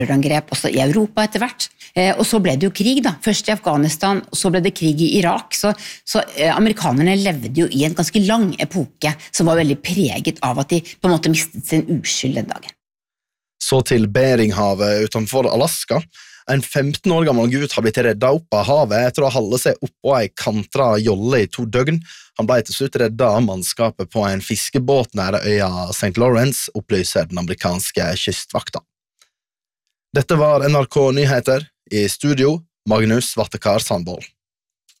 terrorangrep også i Europa etter hvert. Og så ble det jo krig da, først i Afghanistan, og så ble det krig i Irak, så amerikanerne levde jo i en ganske lang epoke som var veldig preget av at de på en måte mistet sin uskyld den dagen. Så til Beringhavet utenfor Alaska. En 15 år gammel gutt har blitt reddet opp av havet etter å holde seg oppå en kantra jolle i 2 døgn. Han ble til slutt reddet av mannskapet på en fiskebåt nær øya St. Lawrence, opplyser den amerikanske kystvakta. Dette var NRK Nyheter. I studio, Magnus Vattekar Sandvold.